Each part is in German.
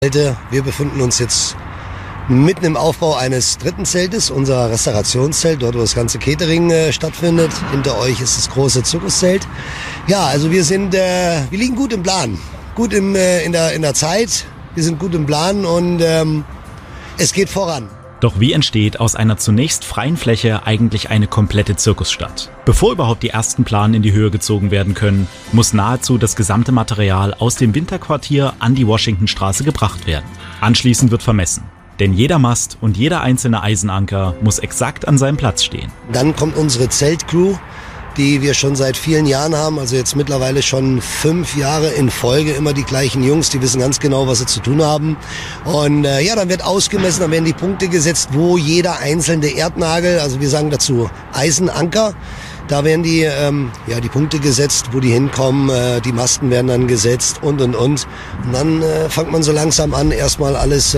Wir befinden uns jetzt mitten im Aufbau eines dritten Zeltes, unser Restaurationszelt, dort wo das ganze Catering stattfindet. Hinter euch ist das große Zirkuszelt. Ja, also wir liegen gut im Plan, gut in der Zeit. Wir sind gut im Plan und es geht voran. Doch wie entsteht aus einer zunächst freien Fläche eigentlich eine komplette Zirkusstadt? Bevor überhaupt die ersten Planen in die Höhe gezogen werden können, muss nahezu das gesamte Material aus dem Winterquartier an die Washingtonstraße gebracht werden. Anschließend wird vermessen. Denn jeder Mast und jeder einzelne Eisenanker muss exakt an seinem Platz stehen. Dann kommt unsere Zeltcrew, die wir schon seit vielen Jahren haben, also jetzt mittlerweile schon 5 Jahre in Folge, immer die gleichen Jungs, die wissen ganz genau, was sie zu tun haben. Und dann wird ausgemessen, dann werden die Punkte gesetzt, wo jeder einzelne Erdnagel, also wir sagen dazu Eisenanker, da werden die Punkte gesetzt, wo die hinkommen, die Masten werden dann gesetzt und. Und dann fängt man so langsam an, erstmal alles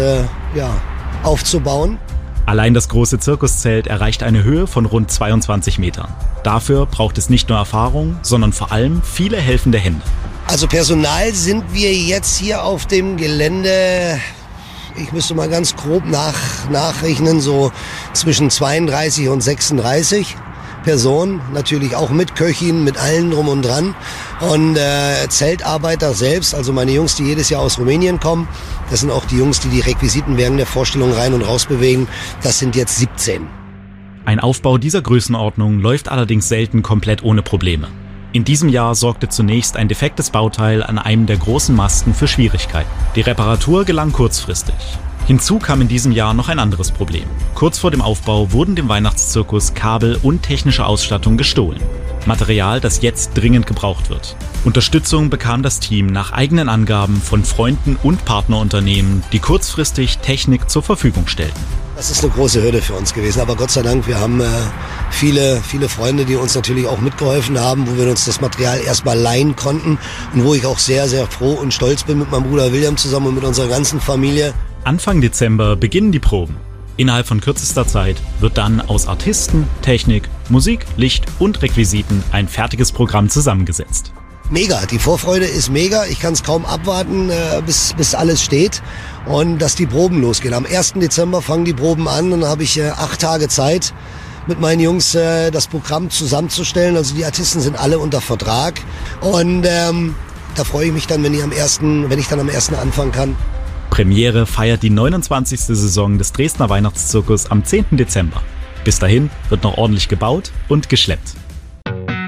aufzubauen. Allein das große Zirkuszelt erreicht eine Höhe von rund 22 Metern. Dafür braucht es nicht nur Erfahrung, sondern vor allem viele helfende Hände. Also Personal sind wir jetzt hier auf dem Gelände, ich müsste mal ganz grob nachrechnen, so zwischen 32 und 36 Personen, natürlich auch mit Köchin, mit allen drum und dran. Und Zeltarbeiter selbst, also meine Jungs, die jedes Jahr aus Rumänien kommen, das sind auch die Jungs, die Requisiten während der Vorstellung rein und raus bewegen, das sind jetzt 17. Ein Aufbau dieser Größenordnung läuft allerdings selten komplett ohne Probleme. In diesem Jahr sorgte zunächst ein defektes Bauteil an einem der großen Masten für Schwierigkeiten. Die Reparatur gelang kurzfristig. Hinzu kam in diesem Jahr noch ein anderes Problem. Kurz vor dem Aufbau wurden dem Weihnachtszirkus Kabel und technische Ausstattung gestohlen. Material, das jetzt dringend gebraucht wird. Unterstützung bekam das Team nach eigenen Angaben von Freunden und Partnerunternehmen, die kurzfristig Technik zur Verfügung stellten. Das ist eine große Hürde für uns gewesen, aber Gott sei Dank, wir haben viele Freunde, die uns natürlich auch mitgeholfen haben, wo wir uns das Material erstmal leihen konnten und wo ich auch sehr, sehr froh und stolz bin mit meinem Bruder William zusammen und mit unserer ganzen Familie. Anfang Dezember beginnen die Proben. Innerhalb von kürzester Zeit wird dann aus Artisten, Technik, Musik, Licht und Requisiten ein fertiges Programm zusammengesetzt. Mega, die Vorfreude ist mega. Ich kann es kaum abwarten, bis alles steht und dass die Proben losgehen. Am 1. Dezember fangen die Proben an und dann habe ich 8 Tage Zeit, mit meinen Jungs das Programm zusammenzustellen. Also die Artisten sind alle unter Vertrag und da freue ich mich dann, wenn ich dann am 1. anfangen kann. Premiere feiert die 29. Saison des Dresdner Weihnachtszirkus am 10. Dezember. Bis dahin wird noch ordentlich gebaut und geschleppt.